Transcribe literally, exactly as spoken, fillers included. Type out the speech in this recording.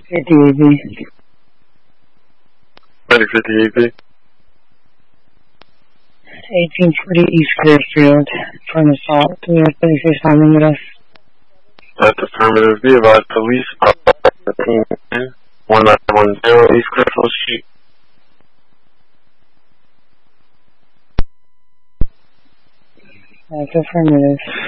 fifty A B. Ready, fifty A B. eighteen forty East Clearfield for an assault. Do we have thirty-six timing with us? That's affirmative. Be advised, police are one nine one zero East Clearfield Street. That's affirmative.